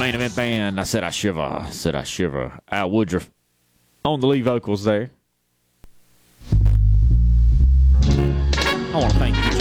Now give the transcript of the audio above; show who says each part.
Speaker 1: Main Event Band. I said I shiver. Al Woodruff on the lead vocals there. I want to thank you